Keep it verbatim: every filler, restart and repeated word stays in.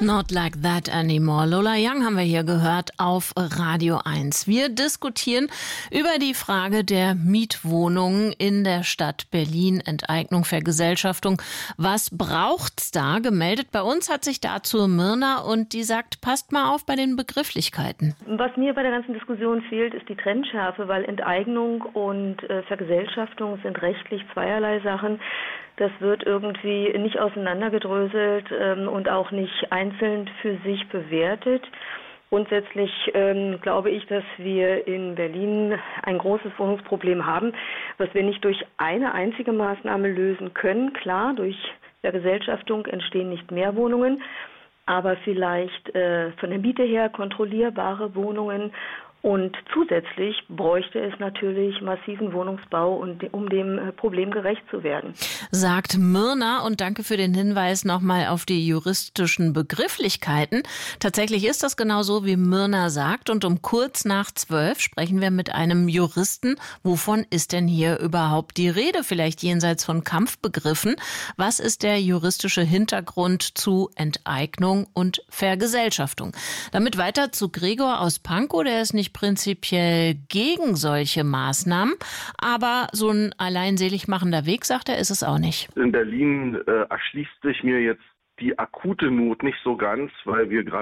Not Like That Anymore. Lola Young haben wir hier gehört auf Radio eins. Wir diskutieren über die Frage der Mietwohnungen in der Stadt Berlin. Enteignung, Vergesellschaftung. Was braucht's da? Gemeldet bei uns hat sich dazu Myrna und die sagt, passt mal auf bei den Begrifflichkeiten. Was mir bei der ganzen Diskussion fehlt, ist die Trennschärfe, weil Enteignung und äh, Vergesellschaftung sind rechtlich zweierlei Sachen. Das wird irgendwie nicht auseinandergedröselt ähm, und auch nicht einzeln für sich bewertet. Grundsätzlich ähm, glaube ich, dass wir in Berlin ein großes Wohnungsproblem haben, was wir nicht durch eine einzige Maßnahme lösen können. Klar, durch Vergesellschaftung entstehen nicht mehr Wohnungen, aber vielleicht äh, von der Miete her kontrollierbare Wohnungen. Und zusätzlich bräuchte es natürlich massiven Wohnungsbau, um dem Problem gerecht zu werden. Sagt Myrna, und danke für den Hinweis nochmal auf die juristischen Begrifflichkeiten. Tatsächlich ist das genau so, wie Myrna sagt. Und um kurz nach zwölf sprechen wir mit einem Juristen. Wovon ist denn hier überhaupt die Rede? Vielleicht jenseits von Kampfbegriffen. Was ist der juristische Hintergrund zu Enteignung und Vergesellschaftung? Damit weiter zu Gregor aus Pankow, der ist nicht prinzipiell gegen solche Maßnahmen, aber so ein alleinselig machender Weg, sagt er, ist es auch nicht. In Berlin äh, erschließt sich mir jetzt die akute Not nicht so ganz, weil wir gerade